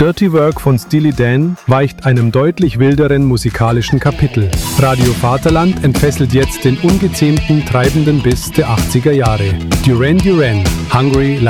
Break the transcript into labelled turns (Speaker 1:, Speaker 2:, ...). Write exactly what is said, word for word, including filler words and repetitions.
Speaker 1: Dirty Work von Steely Dan weicht einem deutlich wilderen musikalischen Kapitel. Radio Vaterland entfesselt jetzt den ungezähmten, treibenden Biss der achtziger Jahre. Duran Duran, Hungry